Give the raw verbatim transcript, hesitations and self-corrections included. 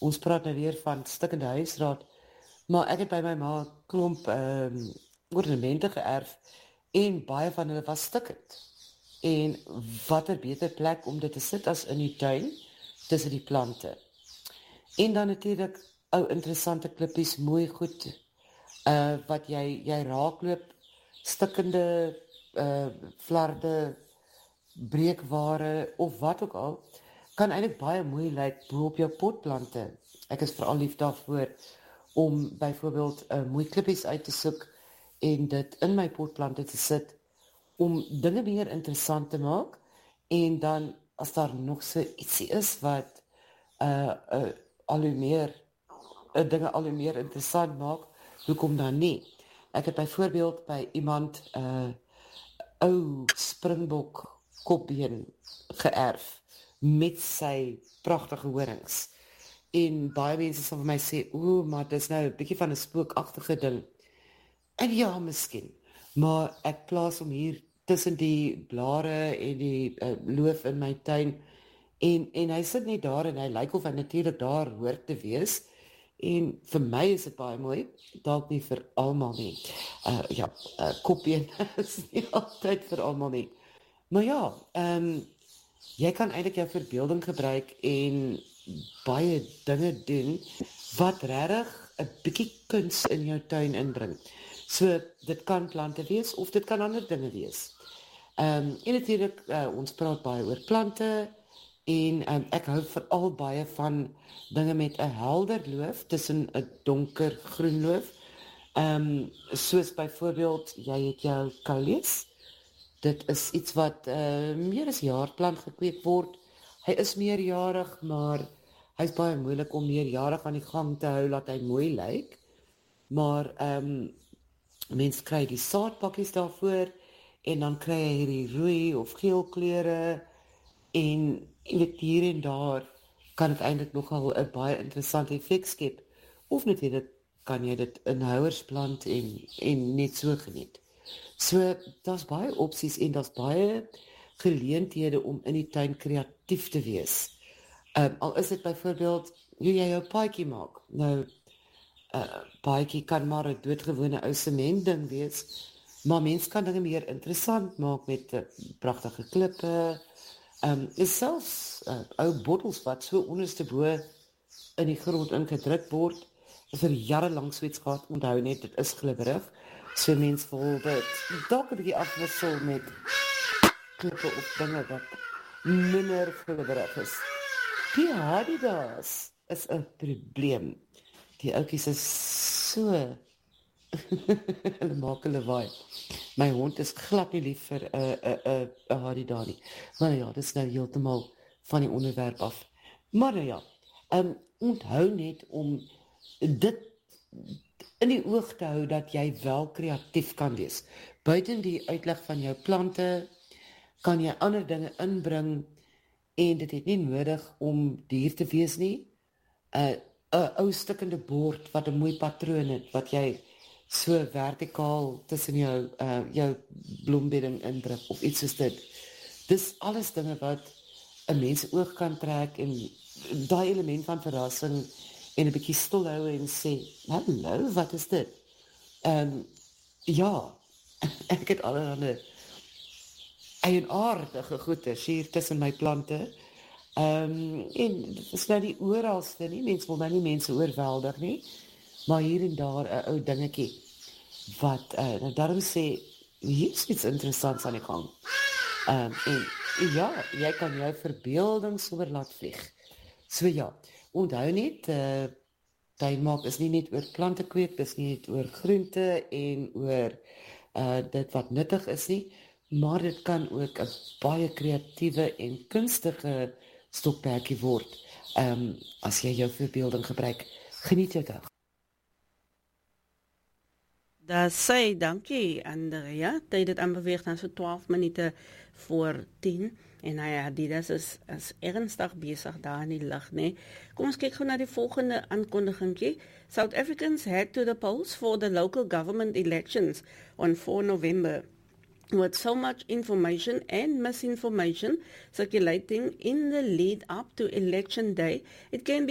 ons praat nou weer van stikkende huisraad, maar ek het by my ma 'n klomp um, ornamente geërf, en baie van hulle was stikkend. En wat 'n beter plek om dit te sit as in die tuin, tussen die plante. En dan natuurlik, ou interessante klippies, mooi goed, uh, wat jy, jy raakloop, stikkende, uh, flarde, breekware, of wat ook al, kan eintlik baie mooi lyk bo op jou potplante. Ek is veral lief daarvoor, om byvoorbeeld uh, mooi klippies uit te soek, en dit in my potplante te sit, om dinge meer interessant te maak, en dan, as daar nog so ietsie is, wat uh, uh, al hoe meer, uh, dinge al hoe meer interessant maak, hoekom dan nie? Ek het byvoorbeeld by iemand, uh, ou springbok kopbeen geërf, met sy pragtige horings, en baie mense sal vir my sê, o, maar dit is nou 'n bietjie van 'n spookagtige ding, en ja, miskien, maar ek plaas hom hier tussen die blare en die uh, loof in my tuin, en, en hy sit net daar, en hy lyk of hy natuurlik daar hoort te wees, en vir my is dit baie mooi, dalk nie vir almal nie, uh, ja, uh, kopbeen is nie altyd vir almal nie, maar ja, um, jy kan eintlik jou verbeelding gebruik, en baie dinge doen, wat regtig 'n bietjie kuns in jou tuin inbring. So, dit kan plante wees, of dit kan ander dinge wees. Um, en natuurlijk, uh, ons praat baie oor plante, en um, ek hou veral baie van dinge met 'n helder loof, tussen 'n donker groen loof, um, soos byvoorbeeld, jy het jou kauleus, dit is iets wat uh, meer as jaarplant gekweek word, hy is meerjarig, maar hy is baie moeilik om meerjarig aan die gang te hou, laat hy mooi lyk, maar um, mens kry die saadpakkies daarvoor, en dan kry jy hierdie rooi of geel kleure, en jy weet hier en daar, kan het eintlik nogal 'n baie interessante effek skep, of natuurlik kan jy dit in houers plant, en, en net so geniet. So, daar's baie opsies, en daar's baie geleenthede om in die tuin kreatief te wees. Um, al is dit byvoorbeeld, hoe jy jou paadjie maak. Nou, uh, paadjie kan maar 'n doodgewone ou sement ding wees, maar mens kan dinge meer interessant maak met uh, pragtige klippe, um, is selfs uh, ou bottels wat so onderste bo in die grond ingedruk word, vir jare lank so iets gehad, onthou net, dit is glibberig, so mens wil dit dalk 'n bietjie afwissel met klippe of dinge wat minder glibberig is. Die Adidas is 'n probleem. Die ouetjies is so hulle maak hulle waai. My hond is glad nie lief vir 'n 'n 'n 'n Adidas nie. Maar ja, dit is nou heeltemal van die onderwerp af. Maar nou ja, um, onthou net om dit in die oog te hou dat jy wel kreatief kan wees. Buiten die uitleg van jou plante, kan jy ander dinge inbring, en dit het nie nodig om dier te wees nie. 'n 'n ou stikkende bord wat 'n mooi patroon het, wat jy so vertikaal tussen jou uh, jou bloembedding indruk, of iets soos dit. Dis alles dinge wat 'n mens oog kan trek, en daai element van verrassing, en 'n bietjie stil hou en sê, hallo, wat is dit? Um, ja, ek het allerhande eienaardige goeders hier tussen my plante, um, en dit is nou die oralste nie, mens wil nou nie mense oorweldig nie, maar hier en daar 'n ou dingetjie, wat, uh, nou daarom sê, hier is iets interessants aan die gang, um, en ja, jy kan jou verbeelding sommer laat vlieg, so ja, onthou net, uh, tuinmaak is nie net oor plante kweek, dis nie net oor groente, en oor uh, dit wat nuttig is nie, maar dit kan ook 'n baie kreatiewe en kunstige stokperdjie word, um, as jy jou verbeelding gebruik. Geniet jou dag. Daar sê, dankie Andrea, tyd het aanbeweeg dan so twaalf minute voor tien, en nou ja, Adidas is, is ernstig besig daar in die lig, nee. Kom ons kyk gou na die volgende aankondigingkie. South Africans head to the polls for the local government elections on four November. With so much information and misinformation circulating in the lead up to election day, it can be